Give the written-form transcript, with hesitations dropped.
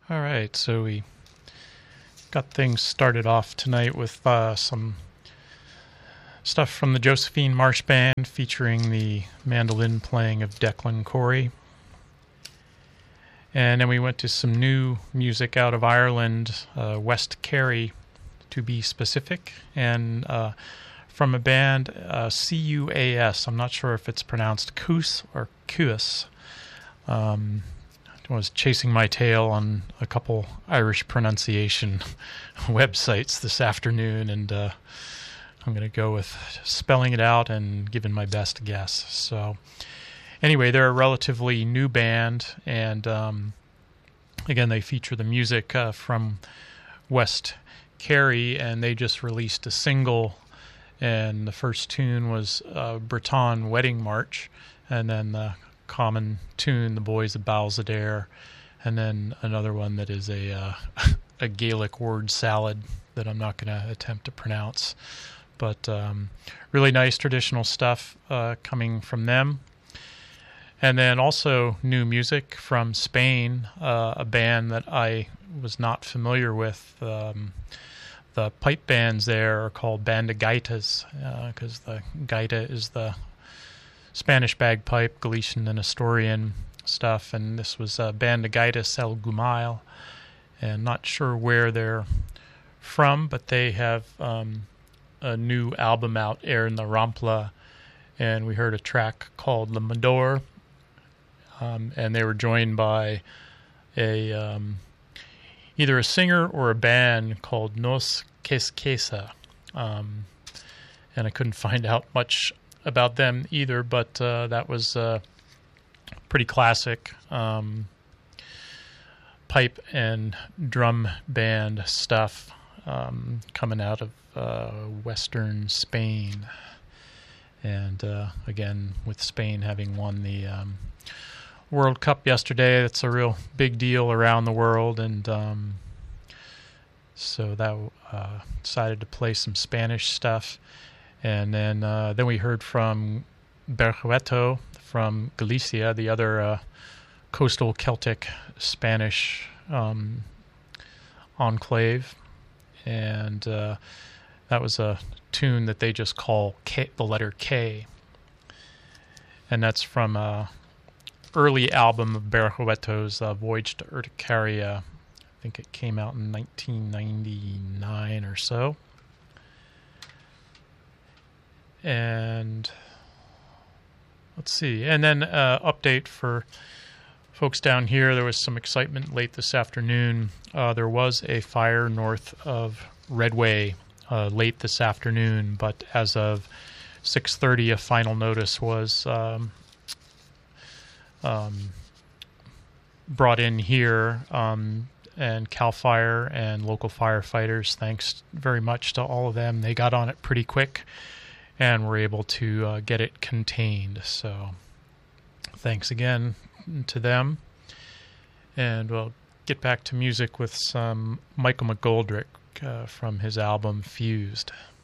All right, so we got things started off tonight with some stuff from the Josephine Marsh Band featuring the mandolin playing of Declan Corey. And then we went to some new music out of Ireland, West Kerry to be specific, and from a band, CUAS. I'm not sure if it's pronounced Coos or Cuas. I was chasing my tail on a couple Irish pronunciation websites this afternoon, and I'm going to go with spelling it out and giving my best guess. So anyway, they're a relatively new band, and again, they feature the music from West Kerry, and they just released a single, and the first tune was Breton Wedding March, and then the common tune, The Boys of Balsadare, and then another one that is a Gaelic word salad that I'm not going to attempt to pronounce. But really nice traditional stuff coming from them. And then also new music from Spain, a band that I was not familiar with. The pipe bands there are called Banda Gaitas, because the gaita is the Spanish bagpipe, Galician and Asturian stuff, and this was Banda Gaitas El Gumail, and not sure where they're from, but they have a new album out, Air in the Rampla, and we heard a track called Le Mador, and they were joined by a either a singer or a band called Nos Quesquesa, and I couldn't find out much about them either, but that was pretty classic pipe and drum band stuff coming out of western Spain. And again, with Spain having won the World Cup yesterday, that's a real big deal around the world, and so that decided to play some Spanish stuff. And then we heard from Berrueto from Galicia, the other coastal Celtic Spanish enclave. And that was a tune that they just call the letter K. And that's from an early album of Berrueto's, Voyage to Urticaria. I think it came out in 1999 or so. And let's see. And then update for folks down here. There was some excitement late this afternoon. There was a fire north of Redway late this afternoon, but as of 6:30, a final notice was brought in here, and CAL FIRE and local firefighters, thanks very much to all of them. They got on it pretty quick and were able to get it contained. So thanks again to them. And we'll get back to music with some Michael McGoldrick from his album Fused.